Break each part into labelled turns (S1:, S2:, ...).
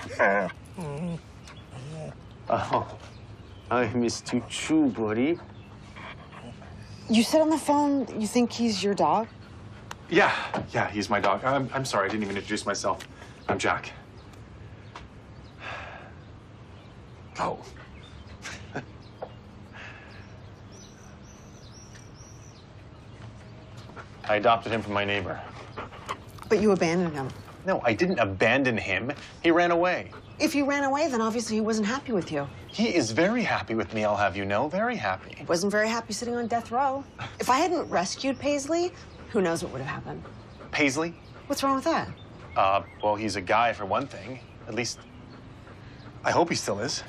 S1: Oh, I missed you too, buddy.
S2: You said on the phone you think he's your dog?
S3: Yeah, he's my dog. I'm sorry, I didn't even introduce myself. I'm Jack. Oh. I adopted him from my neighbor.
S2: But you abandoned him.
S3: No, I didn't abandon him. He ran away.
S2: If you ran away, then obviously he wasn't happy with you.
S3: He is very happy with me, I'll have you know. Very happy.
S2: He wasn't very happy sitting on death row. If I hadn't rescued Paisley, who knows what would have happened.
S3: Paisley?
S2: What's wrong with that?
S3: Well, he's a guy for one thing. At least, I hope he still is.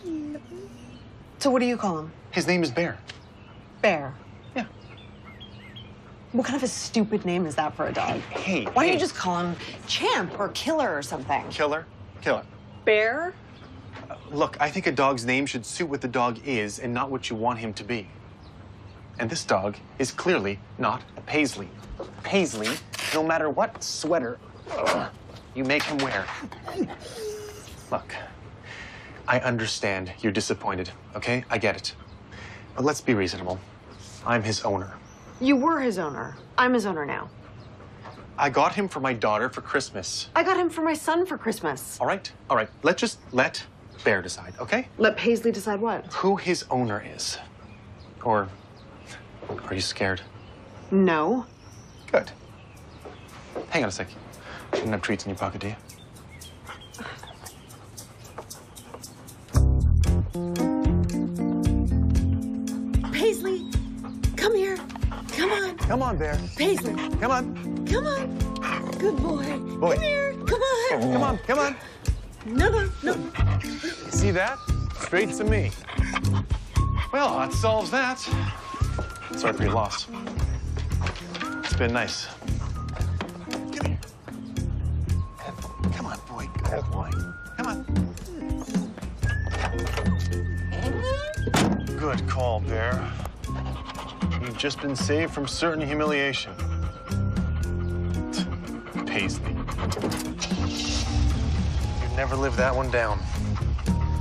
S2: So what do you call him?
S3: His name is Bear.
S2: Bear.
S3: Yeah.
S2: What kind of a stupid name is that for a dog?
S3: Hey,
S2: Why don't you just call him Champ or Killer or something?
S3: Killer? Killer.
S2: Bear?
S3: Look, I think a dog's name should suit what the dog is and not what you want him to be. And this dog is clearly not a Paisley. Paisley, no matter what sweater you make him wear. Look, I understand you're disappointed, okay? I get it. But let's be reasonable. I'm his owner.
S2: You were his owner. I'm his owner now.
S3: I got him for my daughter for Christmas.
S2: I got him for my son for Christmas.
S3: All right. Let's just let Bear decide, okay?
S2: Let Paisley decide what?
S3: Who his owner is. Or are you scared?
S2: No.
S3: Good. Hang on a sec. You don't have treats in your pocket, do you?
S2: Paisley, come here. Come on.
S3: Come on, Bear.
S2: Paisley,
S3: Come on.
S2: come on. Good boy.
S3: Boy.
S2: Come here. Come on.
S3: Come on, come on.
S2: No.
S3: See that? Straight to me. Well, that solves that. Sorry for your loss. It's been nice. Come here. Come on, boy. Good boy. Come on. Good call, Bear. You've just been saved from certain humiliation. Paisley. You'd never live that one down.